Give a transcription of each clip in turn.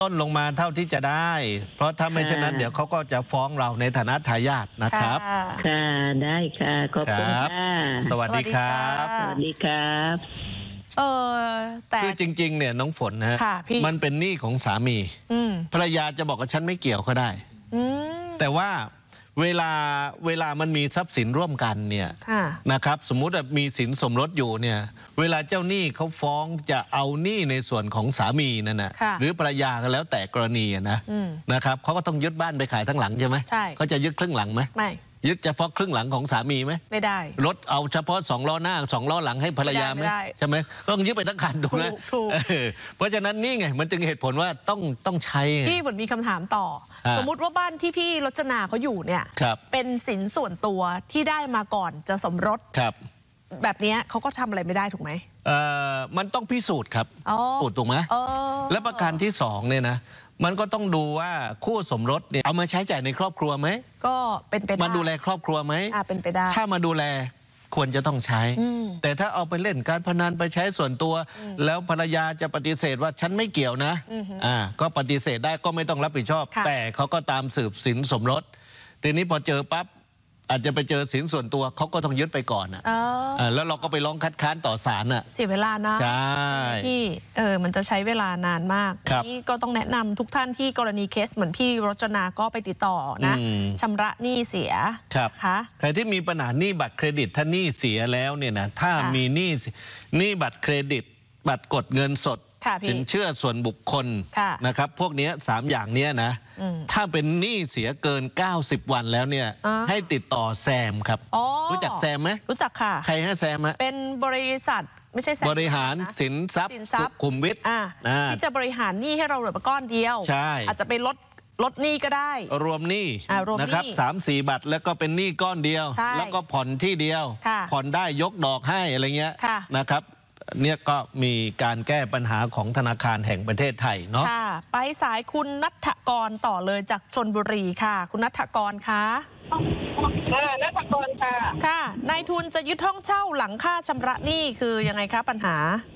ต้นลงมาเท่าที่จะได้ เพราะถ้าไม่เช่นนั้นเดี๋ยวเขาก็จะฟ้องเราในฐานะทายาทนะครับค่ะได้ค่ะขอบคุณค่ะสวัสดีครับสวัสดีครับแต่คือจริงๆเนี่ยน้องฝนนะมันเป็นหนี้ของสามีภรรยาจะบอกว่าฉันไม่เกี่ยวก็ได้แต่ว่าเวลามันมีทรัพย์สินร่วมกันเนี่ยนะครับสมมุติว่ามีสินสมรสอยู่เนี่ยเวลาเจ้าหนี้เขาฟ้องจะเอาหนี้ในส่วนของสามีนั่นนะหรือภรรยาก็แล้วแต่กรณีนะครับเขาก็ต้องยึดบ้านไปขายทั้งหลังใช่ไหมเขาจะยึดครึ่งหลังไหมไม่ยึดเฉพาะครึ่งหลังของสามีไหมไม่ได้รถเอาเฉพาะ2 ล้อหน้า2 ล้อหลังให้ภรรยาไหมใช่ไหมต้องยึดไปทั้งคันถูกไหมเพราะฉะนั้นนี่ไงมันจึงเหตุผลว่าต้องใช้พี่ฝนมีคำถามต่อสมมุติว่าบ้านที่พี่รจนาเขาอยู่เนี่ยเป็นสินส่วนตัวที่ได้มาก่อนจะสมรสแบบนี้เขาก็ทำอะไรไม่ได้ถูกไหมมันต้องพิสูจน์ครับถูกไหมและประการที่2เนี่ยนะมันก็ต้องดูว่าคู่สมรสเนี่ยเอามาใช้จ่ายในครอบครัวไหมก็เป็นไปได้มาดูแลครอบครัวไหมเป็นไปได้ถ้ามาดูแลควรจะต้องใช้แต่ถ้าเอาไปเล่นการพนันไปใช้ส่วนตัวแล้วภรรยาจะปฏิเสธว่าฉันไม่เกี่ยวนะก็ปฏิเสธได้ก็ไม่ต้องรับผิดชอบแต่เขาก็ตามสืบสินสมรสทีนี้พอเจอปั๊บอาจจะไปเจอสินส่วนตัวเขาก็ต้องยึดไปก่อนแล้วเราก็ไปร้องคัดค้านต่อศาลเสียเวลานะใช่พี่มันจะใช้เวลานานมากนี่ก็ต้องแนะนำทุกท่านที่กรณีเคสเหมือนพี่รจนาก็ไปติดต่อนะชำระหนี้เสียค่ะใครที่มีปัญหาหนี้บัตรเครดิตถ้าหนี้เสียแล้วเนี่ยนะถ้ามีหนี้บัตรเครดิตบัตรกดเงินสดสินเชื่อส่วนบุคคลนะครับพวกนี้3 อย่างนี้นะถ้าเป็นหนี้เสียเกิน90 วันแล้วเนี่ยให้ติดต่อแซมครับรู้จักแซมไหมรู้จักค่ะใครให้แซมฮะเป็นบริษัทไม่ใช่แซมบริหารสินทรัพย์สุขุมวิทที่จะบริหารหนี้ให้เราเหลือก้อนเดียวอาจจะไปลดหนี้ก็ได้รวมหนี้นะครับ3-4 บัตรแล้วก็เป็นหนี้ก้อนเดียวแล้วก็ผ่อนที่เดียวผ่อนได้ยกดอกให้อะไรเงี้ยนะครับเนี่ยก็มีการแก้ปัญหาของธนาคารแห่งประเทศไทยเนาะไปสายคุณณัฐกรต่อเลยจากชลบุรีค่ะคุณณัฐกรคะณัฐกรค่ะนายทุนจะยึดห้องเช่าหลังค่าชำระหนี้คือยังไงคะปัญหา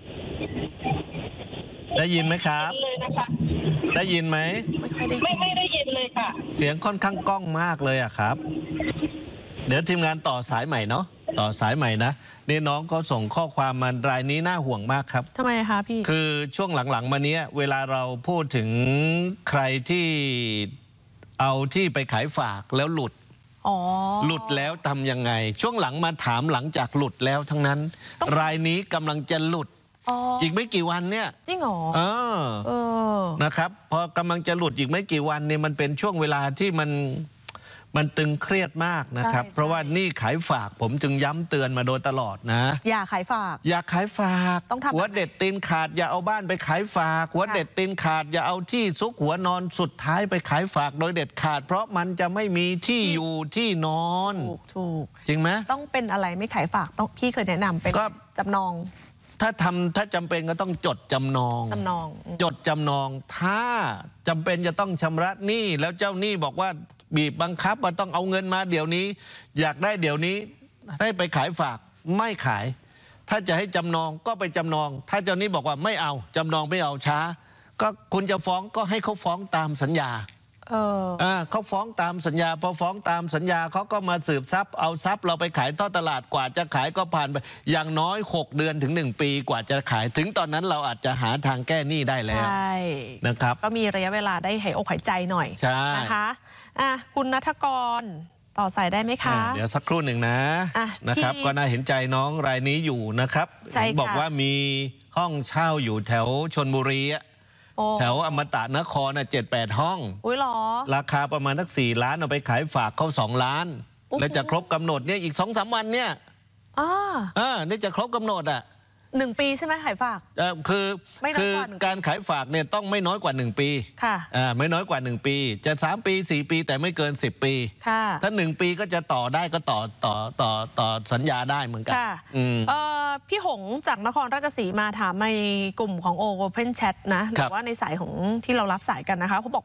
ได้ยินไหมครับได้ยินไหมไม่ได้ยินเลยค่ะเสียงค่อนข้างก้องมากเลยอะครับเดี๋ยวทีมงานต่อสายใหม่เนาะต่อสายใหม่นะนี่น้องเขาส่งข้อความมารายนี้น่าห่วงมากครับทำไมคะพี่คือช่วงหลังๆมาเนี้ยเวลาเราพูดถึงใครที่เอาที่ไปขายฝากแล้วหลุดแล้วทำยังไงช่วงหลังมาถามหลังจากหลุดแล้วทั้งนั้นรายนี้กำลังจะหลุดอีกไม่กี่วันเนี่ยจริงเหรอนะครับพอกำลังจะหลุดอีกไม่กี่วันเนี่ยมันเป็นช่วงเวลาที่มันตึงเครียดมากนะครับเพราะว่านี่ขายฝากผมจึงย้ำเตือนมาโดยตลอดนะอย่าขายฝากต้องทำหัวเด็ดตีนขาดอย่าเอาบ้านไปขายฝากหัวเด็ดตีนขาดอย่าเอาที่ซุกหัวนอนสุดท้ายไปขายฝากโดยเด็ดขาดเพราะมันจะไม่มีที่อยู่ที่นอนถูกจริงไหมต้องเป็นอะไรไม่ขายฝากต้องพี่เคยแนะนำเป็นจำนองถ้าจำเป็นก็ต้องจดจำนองจดจำนองถ้าจำเป็นจะต้องชำระหนี้แล้วเจ้าหนี้บอกว่าบีบบังคับว่าต้องเอาเงินมาเดี๋ยวนี้อยากได้เดี๋ยวนี้ให้ไปขายฝากไม่ขายถ้าจะให้จำนองก็ไปจำนองถ้าเจ้าหนี้บอกว่าไม่เอาจำนองไม่เอาช้าก็คุณจะฟ้องก็ให้เขาฟ้องตามสัญญาเขาฟ้องตามสัญญาพอฟ้องตามสัญญาเขาก็มาสืบทรัพย์เอาทรัพย์เราไปขายทอดตลาดกว่าจะขายก็ผ่านไปอย่างน้อย6 เดือนถึง1 ปีกว่าจะขายถึงตอนนั้นเราอาจจะหาทางแก้หนี้ได้แล้วนะครับก็มีระยะเวลาได้หายอกหายใจหน่อยนะคะคุณณัฐกรต่อสายได้ไหมคะเดี๋ยวสักครู่หนึ่งนะครับก็น่าเห็นใจน้องรายนี้อยู่นะครับบอกว่ามีห้องเช่าอยู่แถวชลบุรีแถวอมตะนคร7-8 ห้องหรอราคาประมาณสัก4 ล้านเอาไปขายฝากเขา2 ล้านแล้วจะครบกำหนดเนี่ยอีก 2-3 วันเนี่ยนี่จะครบกำหนด 1 ปีใช่ไหมขายฝากคือการขายฝากเนี่ยต้องไม่น้อยกว่า1 ปีค่ะไม่น้อยกว่า1 ปีจะ3 ปี 4 ปีแต่ไม่เกิน10 ปีค่ะถ้า1 ปีก็จะต่อได้ก็ต่อสัญญาได้เหมือนกันพี่หงจากนครราชสีมาถามในกลุ่มของ Open Chat นะหรือว่าในสายของที่เรารับสายกันนะคะเขาบอก